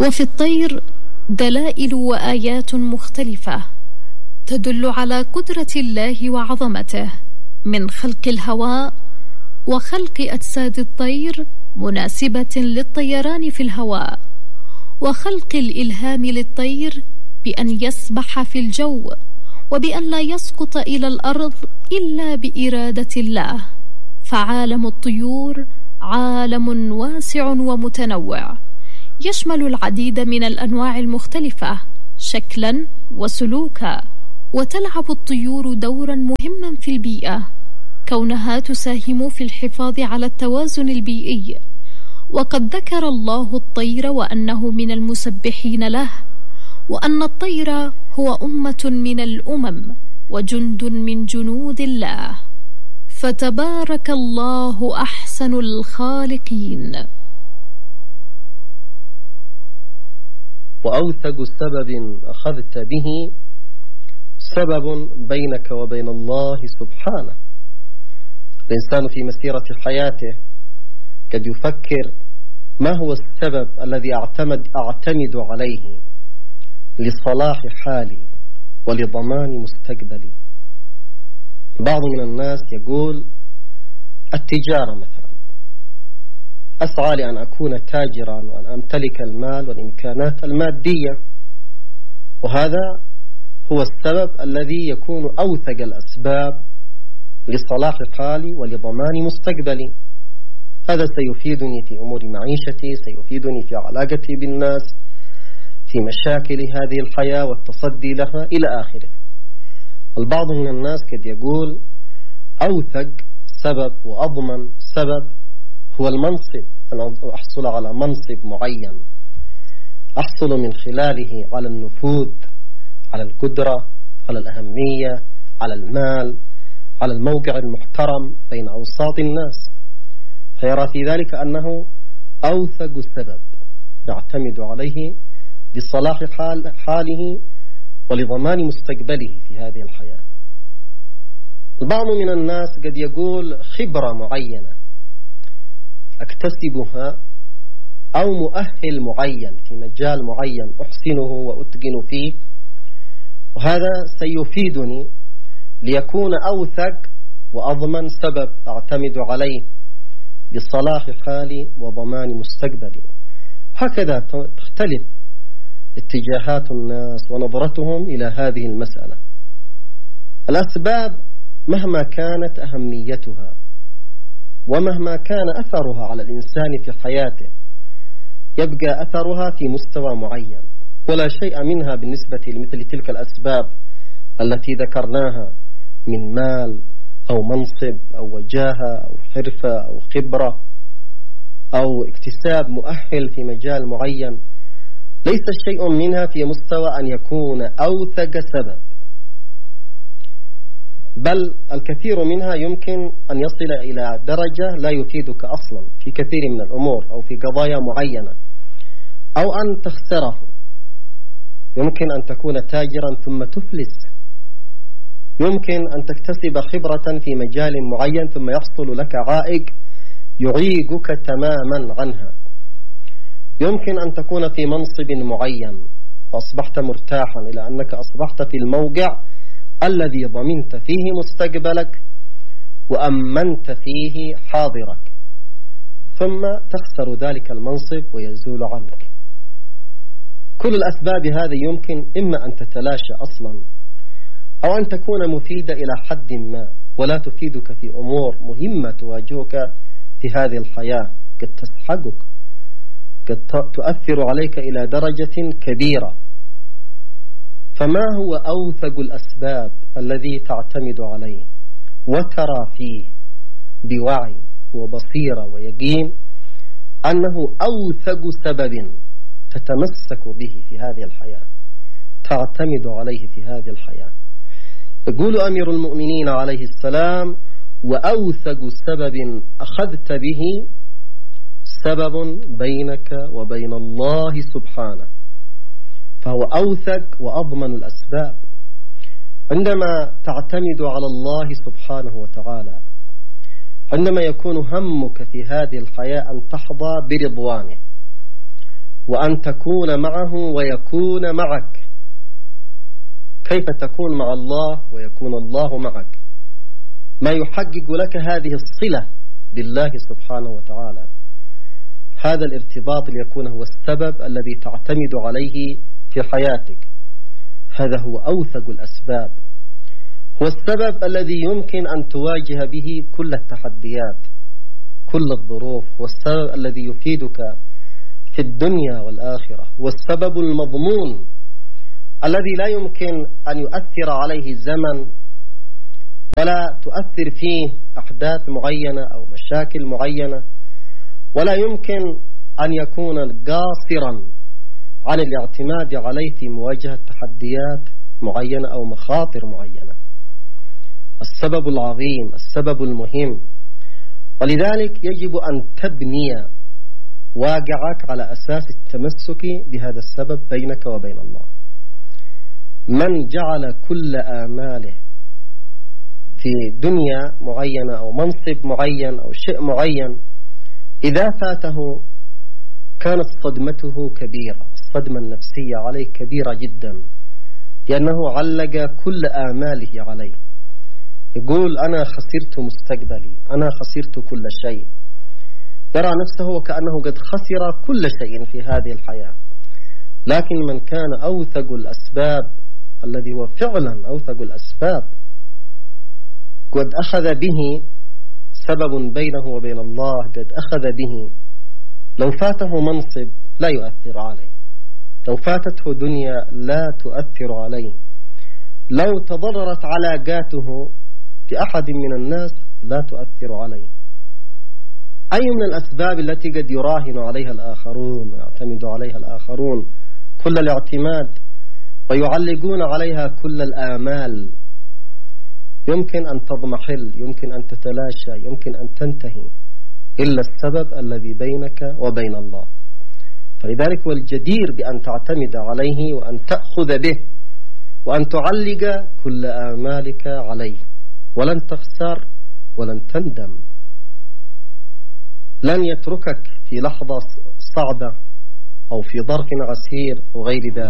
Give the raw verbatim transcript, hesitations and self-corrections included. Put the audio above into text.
وفي الطير دلائل وآيات مختلفة تدل على قدرة الله وعظمته، من خلق الهواء وخلق أجساد الطير مناسبة للطيران في الهواء، وخلق الإلهام للطير بأن يسبح في الجو، وبأن لا يسقط إلى الأرض إلا بإرادة الله. فعالم الطيور عالم واسع ومتنوع، يشمل العديد من الأنواع المختلفة شكلا وسلوكا، وتلعب الطيور دورا مهما في البيئة، كونها تساهم في الحفاظ على التوازن البيئي. وقد ذكر الله الطير وأنه من المسبحين له، وأن الطير هو أمة من الأمم وجند من جنود الله، فتبارك الله أحسن الخالقين. وأوثق سبب أخذت به سبب بينك وبين الله سبحانه. الإنسان في مسيرة حياته قد يفكر ما هو السبب الذي أعتمد, أعتمد عليه لصلاح حالي ولضمان مستقبلي. بعض من الناس يقول التجارة مثلا، أسعى لأن أكون تاجرا وأن أمتلك المال والإمكانات المادية، وهذا هو السبب الذي يكون أوثق الأسباب لصلاح حالي ولضمان مستقبلي. هذا سيفيدني في أمور معيشتي، سيفيدني في علاقتي بالناس، في مشاكل هذه الحياة والتصدي لها إلى آخره. البعض من الناس قد يقول أوثق سبب وأضمن سبب هو المنصب، أن أحصل على منصب معين أحصل من خلاله على النفوذ، على القدرة، على الأهمية، على المال، على الموقع المحترم بين أوساط الناس، فيرى في ذلك أنه أوثق سبب يعتمد عليه لصلاح حال حاله ولضمان مستقبله في هذه الحياة. البعض من الناس قد يقول خبرة معينة أكتسبها أو مؤهل معين في مجال معين أحسنه وأتقن فيه، وهذا سيفيدني ليكون أوثق وأضمن سبب أعتمد عليه لصلاح حالي وضمان مستقبلي. هكذا تختلف اتجاهات الناس ونظرتهم إلى هذه المسألة. الأسباب مهما كانت أهميتها ومهما كان أثرها على الإنسان في حياته يبقى أثرها في مستوى معين، ولا شيء منها بالنسبة لمثل تلك الأسباب التي ذكرناها من مال أو منصب أو وجاهة أو حرفة أو خبرة أو اكتساب مؤهل في مجال معين، ليس شيء منها في مستوى أن يكون أوثق سبب، بل الكثير منها يمكن أن يصل إلى درجة لا يفيدك أصلا في كثير من الأمور أو في قضايا معينة، أو أن تخسره. يمكن أن تكون تاجرا ثم تفلس، يمكن أن تكتسب خبرة في مجال معين ثم يحصل لك عائق يعيقك تماما عنها. يمكن أن تكون في منصب معين وأصبحت مرتاحا إلى أنك أصبحت في الموقع الذي ضمنت فيه مستقبلك وأمنت فيه حاضرك، ثم تخسر ذلك المنصب ويزول عنك. كل الأسباب هذه يمكن إما أن تتلاشى أصلا أو أن تكون مفيدة إلى حد ما ولا تفيدك في أمور مهمة تواجهك في هذه الحياة، قد تسحقك، قد تؤثر عليك إلى درجة كبيرة. فما هو أوثق الأسباب الذي تعتمد عليه وترى فيه بوعي وبصيرة ويقين أنه أوثق سبب تتمسك به في هذه الحياة، تعتمد عليه في هذه الحياة؟ يقول أمير المؤمنين عليه السلام: وأوثق سبب أخذت به سبب بينك وبين الله سبحانه. فهو أوثق وأضمن الأسباب. عندما تعتمد على الله سبحانه وتعالى، عندما يكون همك في هذه الحياة أن تحظى برضوانه وأن تكون معه ويكون معك. كيف تكون مع الله ويكون الله معك؟ ما يحقق لك هذه الصلة بالله سبحانه وتعالى، هذا الارتباط ليكون هو السبب الذي تعتمد عليه في حياتك. هذا هو أوثق الأسباب، هو السبب الذي يمكن أن تواجه به كل التحديات، كل الظروف، هو السبب الذي يفيدك في الدنيا والآخرة، هو السبب المضمون الذي لا يمكن أن يؤثر عليه الزمن ولا تؤثر فيه أحداث معينة أو مشاكل معينة، ولا يمكن أن يكون قاصرا عن الاعتماد عليه في مواجهة تحديات معينة أو مخاطر معينة. السبب العظيم، السبب المهم، ولذلك يجب أن تبني واقعك على أساس التمسك بهذا السبب بينك وبين الله. من جعل كل آماله في دنيا معينة أو منصب معين أو شيء معين، إذا فاته كانت صدمته كبيرة، الصدمة النفسية عليه كبيرة جدا، لأنه علق كل آماله عليه. يقول أنا خسرت مستقبلي، أنا خسرت كل شيء، يرى نفسه وكأنه قد خسر كل شيء في هذه الحياة. لكن من كان أوثق الأسباب، الذي هو فعلا أوثق الأسباب، قد أخذ به سبب بينه وبين الله، قد أخذ به، لو فاته منصب لا يؤثر عليه، لو فاتته دنيا لا تؤثر عليه، لو تضررت علاقاته في أحد من الناس لا تؤثر عليه. أي من الأسباب التي قد يراهن عليها الآخرون ويعتمد عليها الآخرون كل الاعتماد ويعلقون عليها كل الآمال، يمكن أن تضمحل، يمكن أن تتلاشى، يمكن أن تنتهي، إلا السبب الذي بينك وبين الله. فلذلك هو الجدير بأن تعتمد عليه وأن تأخذ به وأن تعلق كل آمالك عليه، ولن تخسر ولن تندم. لن يتركك في لحظة صعبة أو في ظرف عسير وغير ذلك.